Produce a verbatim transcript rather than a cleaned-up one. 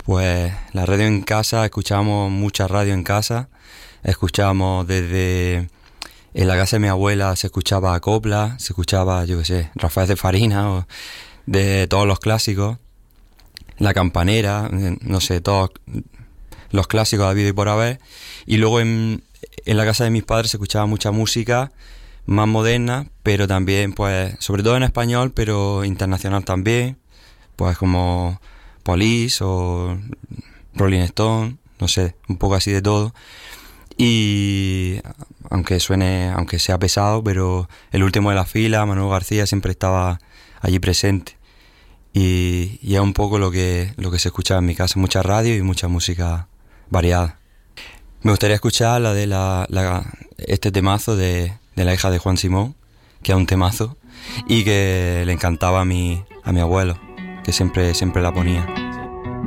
Pues la radio en casa, escuchábamos mucha radio en casa. Escuchábamos desde... En la casa de mi abuela se escuchaba copla, se escuchaba, yo qué sé, Rafael de Farina, o de todos los clásicos. La Campanera, no sé, todos los clásicos de habido y por haber. Y luego en, en la casa de mis padres se escuchaba mucha música más moderna, pero también, pues, sobre todo en español, pero internacional también. Pues como Police o Rolling Stone, no sé, un poco así de todo. Y aunque suene, aunque sea pesado, pero el último de la fila, Manuel García, siempre estaba allí presente. Y, y es un poco lo que, lo que se escuchaba en mi casa, mucha radio y mucha música variada. Me gustaría escuchar la de la, la este temazo de, de la hija de Juan Simón, que es un temazo, y que le encantaba a mi, a mi abuelo, que siempre, siempre la ponía.